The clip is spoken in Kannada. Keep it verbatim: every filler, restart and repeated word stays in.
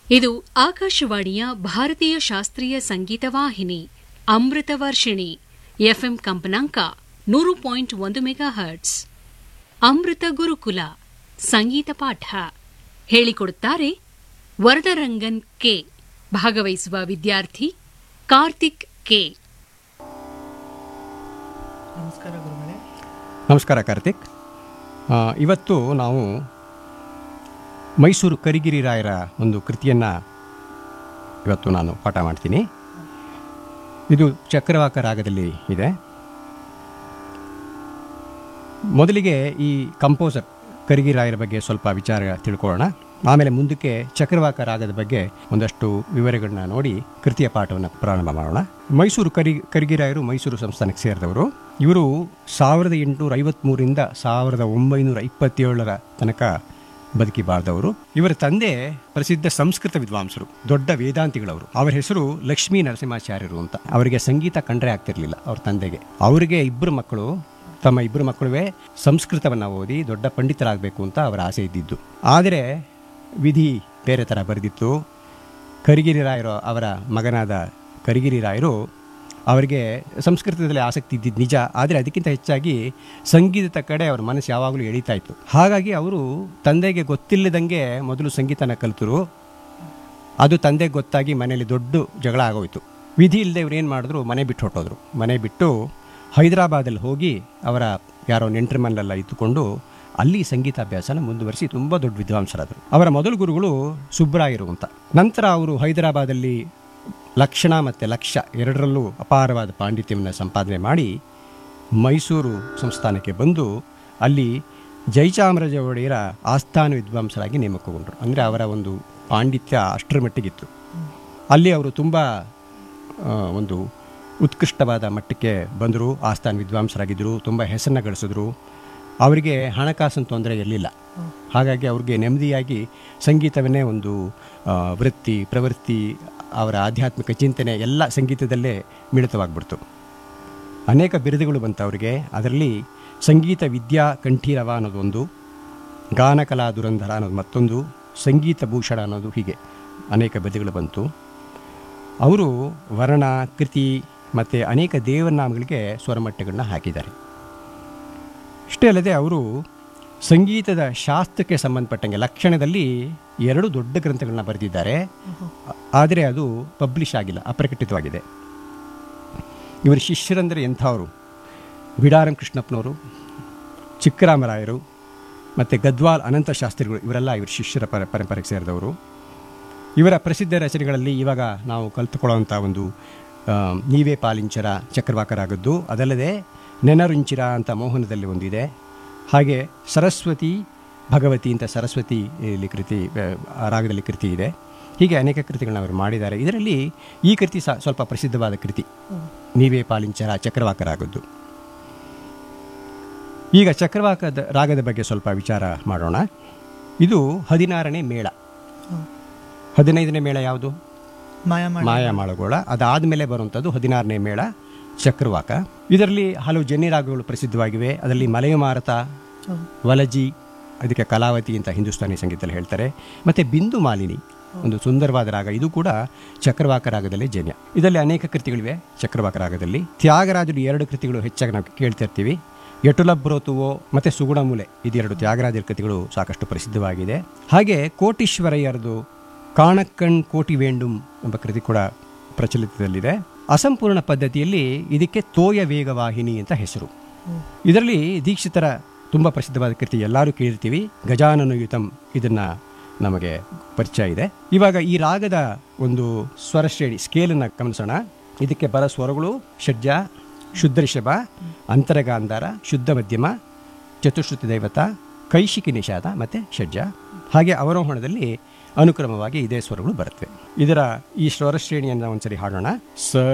ಇದು ಆಕಾಶವಾಣಿಯ ಭಾರತೀಯ ಶಾಸ್ತ್ರೀಯ ಸಂಗೀತ ವಾಹಿನಿ ಅಮೃತ ವರ್ಷಿಣಿ ಎಫ್ಎಂ ಕಂಪನಾಂಕ ನೂರು ಪಾಯಿಂಟ್ ಒಂದು ಮೆಗಾ ಹರ್ಟ್ಸ್. ಅಮೃತ ಗುರುಕುಲ ಸಂಗೀತ ಪಾಠ ಹೇಳಿಕೊಡುತ್ತಾರೆ ವರದರಂಗನ್ ಕೆ. ಭಾಗವಹಿಸುವ ವಿದ್ಯಾರ್ಥಿ ಕಾರ್ತಿಕ್ ಕೆ. ನಮಸ್ಕಾರ ಗುರುಗಳೇ. ನಮಸ್ಕಾರ ಕಾರ್ತಿಕ್. ಇವತ್ತು ನಾವು ಮೈಸೂರು ಕರಿಗಿರಿ ರಾಯರ ಒಂದು ಕೃತಿಯನ್ನು ಇವತ್ತು ನಾನು ಪಾಠ ಮಾಡ್ತೀನಿ. ಇದು ಚಕ್ರವಾಕ ರಾಗದಲ್ಲಿ ಇದೆ. ಮೊದಲಿಗೆ ಈ ಕಂಪೋಸರ್ ಕರಿಗಿರಿ ರಾಯರ ಬಗ್ಗೆ ಸ್ವಲ್ಪ ವಿಚಾರ ತಿಳ್ಕೊಳ್ಳೋಣ. ಆಮೇಲೆ ಮುಂದಕ್ಕೆ ಚಕ್ರವಾಕ ರಾಗದ ಬಗ್ಗೆ ಒಂದಷ್ಟು ವಿವರಗಳನ್ನ ನೋಡಿ ಕೃತಿಯ ಪಾಠವನ್ನು ಪ್ರಾರಂಭ ಮಾಡೋಣ. ಮೈಸೂರು ಕರಿ ಕರಿಗಿರಾಯರು ಮೈಸೂರು ಸಂಸ್ಥಾನಕ್ಕೆ ಸೇರಿದವರು. ಇವರು ಸಾವಿರದ ಎಂಟುನೂರ ಐವತ್ತ್ಮೂರರಿಂದ ಸಾವಿರದ ಒಂಬೈನೂರ ಇಪ್ಪತ್ತೇಳರ ತನಕ ಬದುಕಿ ಬಾಳ್ದವರು. ಇವರ ತಂದೆ ಪ್ರಸಿದ್ಧ ಸಂಸ್ಕೃತ ವಿದ್ವಾಂಸರು, ದೊಡ್ಡ ವೇದಾಂತಿಗಳವರು. ಅವರ ಹೆಸರು ಲಕ್ಷ್ಮೀ ನರಸಿಂಹಾಚಾರ್ಯರು ಅಂತ. ಅವರಿಗೆ ಸಂಗೀತ ಕಂಡ್ರೆ ಆಗ್ತಿರ್ಲಿಲ್ಲ ಅವ್ರ ತಂದೆಗೆ. ಅವರಿಗೆ ಇಬ್ಬರು ಮಕ್ಕಳು, ತಮ್ಮ ಇಬ್ಬರು ಮಕ್ಕಳುವೇ ಸಂಸ್ಕೃತವನ್ನು ಓದಿ ದೊಡ್ಡ ಪಂಡಿತರಾಗಬೇಕು ಅಂತ ಅವರ ಆಸೆ ಇದ್ದಿದ್ದು. ಆದರೆ ವಿಧಿ ಬೇರೆ ಥರ ಬರೆದಿತ್ತು. ಕರಿಗಿರಿ ರಾಯರು, ಅವರ ಮಗನಾದ ಕರಿಗಿರಿ ರಾಯರು, ಅವರಿಗೆ ಸಂಸ್ಕೃತದಲ್ಲಿ ಆಸಕ್ತಿ ಇದ್ದಿದ್ದು ನಿಜ. ಆದರೆ ಅದಕ್ಕಿಂತ ಹೆಚ್ಚಾಗಿ ಸಂಗೀತದ ಕಡೆ ಅವರ ಮನಸ್ಸು ಯಾವಾಗಲೂ ಎಳೀತಾ ಇತ್ತು. ಹಾಗಾಗಿ ಅವರು ತಂದೆಗೆ ಗೊತ್ತಿಲ್ಲದಂಗೆ ಮೊದಲು ಸಂಗೀತನ ಕಲಿತರು. ಅದು ತಂದೆಗೆ ಗೊತ್ತಾಗಿ ಮನೆಯಲ್ಲಿ ದೊಡ್ಡ ಜಗಳ ಆಗೋಯ್ತು. ವಿಧಿ ಇಲ್ಲದೆ ಇವ್ರು ಏನು ಮಾಡಿದ್ರು, ಮನೆ ಬಿಟ್ಟು ಹೊಟ್ಟೋದ್ರು. ಮನೆ ಬಿಟ್ಟು ಹೈದರಾಬಾದಲ್ಲಿ ಹೋಗಿ ಅವರ ಯಾರೋ ನೆಂಟರ ಮನೆಯಲ್ಲ ಇದ್ದುಕೊಂಡು ಅಲ್ಲಿ ಸಂಗೀತಾಭ್ಯಾಸನ ಮುಂದುವರಿಸಿ ತುಂಬ ದೊಡ್ಡ ವಿದ್ವಾಂಸರಾದರು. ಅವರ ಮೊದಲ ಗುರುಗಳು ಸುಬ್ರಾಯರು ಅಂತ. ನಂತರ ಅವರು ಹೈದರಾಬಾದಲ್ಲಿ ಲಕ್ಷಣ ಮತ್ತು ಲಕ್ಷ ಎರಡರಲ್ಲೂ ಅಪಾರವಾದ ಪಾಂಡಿತ್ಯವನ್ನು ಸಂಪಾದನೆ ಮಾಡಿ ಮೈಸೂರು ಸಂಸ್ಥಾನಕ್ಕೆ ಬಂದು ಅಲ್ಲಿ ಜಯಚಾಮರಾಜ ಒಡೆಯರ ಆಸ್ಥಾನ ವಿದ್ವಾಂಸರಾಗಿ ನೇಮಕಗೊಂಡರು. ಅಂದರೆ ಅವರ ಒಂದು ಪಾಂಡಿತ್ಯ ಅಷ್ಟರ ಮಟ್ಟಿಗಿತ್ತು. ಅಲ್ಲಿ ಅವರು ತುಂಬ ಒಂದು ಉತ್ಕೃಷ್ಟವಾದ ಮಟ್ಟಕ್ಕೆ ಬಂದರು. ಆಸ್ಥಾನ ವಿದ್ವಾಂಸರಾಗಿದ್ದರು. ತುಂಬ ಹೆಸರನ್ನ ಗಳಿಸಿದ್ರು. ಅವರಿಗೆ ಹಣಕಾಸಿನ ತೊಂದರೆ ಇರಲಿಲ್ಲ. ಹಾಗಾಗಿ ಅವ್ರಿಗೆ ನೆಮ್ಮದಿಯಾಗಿ ಸಂಗೀತವನ್ನೇ ಒಂದು ವೃತ್ತಿ, ಪ್ರವೃತ್ತಿ, ಅವರ ಆಧ್ಯಾತ್ಮಿಕ ಚಿಂತನೆ ಎಲ್ಲ ಸಂಗೀತದಲ್ಲೇ ಮಿಳಿತವಾಗಿಬಿಡ್ತು. ಅನೇಕ ಬಿರುದುಗಳು ಬಂತು ಅವರಿಗೆ. ಅದರಲ್ಲಿ ಸಂಗೀತ ವಿದ್ಯಾ ಕಂಠೀರವ ಅನ್ನೋದೊಂದು, ಗಾನಕಲಾ ದುರಂಧರ ಅನ್ನೋದು ಮತ್ತೊಂದು, ಸಂಗೀತ ಭೂಷಣ ಅನ್ನೋದು, ಹೀಗೆ ಅನೇಕ ಬಿರುದುಗಳು ಬಂತು. ಅವರು ವರ್ಣ, ಕೃತಿ ಮತ್ತು ಅನೇಕ ದೇವನಾಮಗಳಿಗೆ ಸ್ವರಮಟ್ಟಗಳನ್ನ ಹಾಕಿದ್ದಾರೆ. ಇಷ್ಟೇ ಅಲ್ಲದೆ ಅವರು ಸಂಗೀತದ ಶಾಸ್ತ್ರಕ್ಕೆ ಸಂಬಂಧಪಟ್ಟಂಗೆ ಲಕ್ಷಣದಲ್ಲಿ ಎರಡು ದೊಡ್ಡ ಗ್ರಂಥಗಳನ್ನ ಬರೆದಿದ್ದಾರೆ. ಆದರೆ ಅದು ಪಬ್ಲಿಷ್ ಆಗಿಲ್ಲ, ಅಪ್ರಕಟಿತವಾಗಿದೆ. ಇವರ ಶಿಷ್ಯರಂದರೆ ಎಂಥವರು? ಬಿಡಾರಂ ಕೃಷ್ಣಪ್ಪನವರು, ಚಿಕ್ಕರಾಮರಾಯರು ಮತ್ತು ಗದ್ವಾಲ್ ಅನಂತ ಶಾಸ್ತ್ರಿಗಳು, ಇವರೆಲ್ಲ ಇವರು ಶಿಷ್ಯರ ಪರ ಪರಂಪರೆಗೆ ಸೇರಿದವರು. ಇವರ ಪ್ರಸಿದ್ಧ ರಚನೆಗಳಲ್ಲಿ ಇವಾಗ ನಾವು ಕಲ್ತುಕೊಳ್ಳುವಂಥ ಒಂದು ನೀವೇ ಪಾಲಿಂಚರ ಚಕ್ರವಾಕರಾಗದ್ದು, ಅದಲ್ಲದೆ ನೆನರುಂಚಿರ ಅಂತ ಮೋಹನದಲ್ಲಿ ಒಂದಿದೆ. ಹಾಗೆ ಸರಸ್ವತಿ ಭಗವತಿ ಅಂತ ಸರಸ್ವತಿ ಇಲ್ಲಿ ಕೃತಿ, ರಾಗದಲ್ಲಿ ಕೃತಿ ಇದೆ. ಹೀಗೆ ಅನೇಕ ಕೃತಿಗಳನ್ನ ಅವರು ಮಾಡಿದ್ದಾರೆ. ಇದರಲ್ಲಿ ಈ ಕೃತಿ ಸಹ ಸ್ವಲ್ಪ ಪ್ರಸಿದ್ಧವಾದ ಕೃತಿ, ನೀವೇ ಪಾಲಿಂಚರ ಚಕ್ರವಾಕರಾಗದ್ದು. ಈಗ ಚಕ್ರವಾಕದ ರಾಗದ ಬಗ್ಗೆ ಸ್ವಲ್ಪ ವಿಚಾರ ಮಾಡೋಣ. ಇದು ಹದಿನಾರನೇ ಮೇಳ. ಹದಿನೈದನೇ ಮೇಳ ಯಾವುದು? ಮಾಯಾಮಾಳಗೋಳ. ಅದಾದಮೇಲೆ ಬರುವಂಥದ್ದು ಹದಿನಾರನೇ ಮೇಳ ಚಕ್ರವಾಕ. ಇದರಲ್ಲಿ ಹಲವು ಜನ್ಯ ರಾಗಗಳು ಪ್ರಸಿದ್ಧವಾಗಿವೆ. ಅದರಲ್ಲಿ ಮಲಯಮಾರತ, ವಲಜಿ, ಅದಕ್ಕೆ ಕಲಾವತಿ ಅಂತ ಹಿಂದೂಸ್ತಾನಿ ಸಂಗೀತದಲ್ಲಿ ಹೇಳ್ತಾರೆ. ಮತ್ತು ಬಿಂದು ಮಾಲಿನಿ ಒಂದು ಸುಂದರವಾದ ರಾಗ, ಇದು ಕೂಡ ಚಕ್ರವಾಕ ರಾಗದಲ್ಲಿ ಜನ್ಯ. ಇದರಲ್ಲಿ ಅನೇಕ ಕೃತಿಗಳಿವೆ ಚಕ್ರವಾಕ ರಾಗದಲ್ಲಿ. ತ್ಯಾಗರಾಜರು ಎರಡು ಕೃತಿಗಳು ಹೆಚ್ಚಾಗಿ ನಾವು ಕೇಳ್ತಿರ್ತೀವಿ, ಯಟುಲಬ್ರೋತುವೋ ಮತ್ತು ಸುಗುಣಮೂಲೆ. ಇದೆರಡು ತ್ಯಾಗರಾಜರ ಕೃತಿಗಳು ಸಾಕಷ್ಟು ಪ್ರಸಿದ್ಧವಾಗಿದೆ. ಹಾಗೆ ಕೋಟೀಶ್ವರಯ್ಯರದು ಕಾಣಕ್ಕಣ್ ಕೋಟಿ ವೇಂಡುಂ ಎಂಬ ಕೃತಿ ಕೂಡ ಪ್ರಚಲಿತದಲ್ಲಿದೆ. ಅಸಂಪೂರ್ಣ ಪದ್ಧತಿಯಲ್ಲಿ ಇದಕ್ಕೆ ತೋಯ ವೇಗವಾಹಿನಿ ಅಂತ ಹೆಸರು. ಇದರಲ್ಲಿ ದೀಕ್ಷಿತರ ತುಂಬ ಪ್ರಸಿದ್ಧವಾದ ಕೃತಿ ಎಲ್ಲರೂ ಕೇಳಿರ್ತೀವಿ, ಗಜಾನನಯುತಂ. ಇದನ್ನು ನಮಗೆ ಪರಿಚಯ ಇದೆ. ಇವಾಗ ಈ ರಾಗದ ಒಂದು ಸ್ವರ ಶ್ರೇಣಿ ಸ್ಕೇಲನ್ನು ಗಮನಿಸೋಣ. ಇದಕ್ಕೆ ಬರ ಸ್ವರಗಳು ಷಡ್ಜ, ಶುದ್ಧ ರಿಷಭ, ಅಂತರಗಾಂಧಾರ, ಶುದ್ಧ ಮಧ್ಯಮ, ಚತುಶ್ರುತಿ ದೈವತ, ಕೈಶಿಕಿ ನಿಷಾದ ಮತ್ತು ಷಡ್ಜ. ಹಾಗೆ ಅವರೋಹಣದಲ್ಲಿ ಅನುಕ್ರಮವಾಗಿ ಇದೇ ಸ್ವರಗಳು ಬರುತ್ತವೆ. ಇದರ ಈ ಸ್ವರ ಶ್ರೇಣಿಯನ್ನು ಒಂದ್ಸರಿ ಹಾಡೋಣ. ಸ